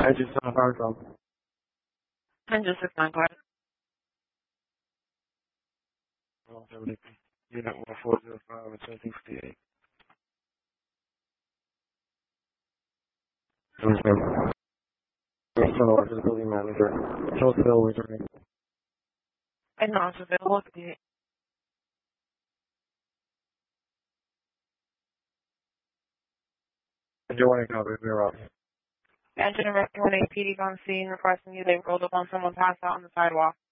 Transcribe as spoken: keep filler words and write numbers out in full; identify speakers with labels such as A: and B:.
A: I just saw a hard phone.
B: ten six nine, go ahead.
A: Unit one four zero five and seventeen fifty-eight. Hello, to the building manager. Hotel returning.
B: And now it's available.
A: Enjoying copy, we're up.
B: Engine and rescue one A P D's on scene requesting you. They rolled up on someone passed out on the sidewalk.